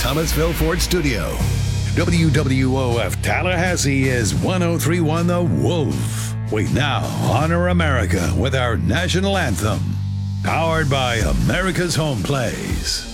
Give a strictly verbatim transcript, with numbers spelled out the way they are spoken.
Thomasville Ford Studio. W W O F Tallahassee is one oh three point one The Wolf. We now honor America with our national anthem, powered by America's Home Plays.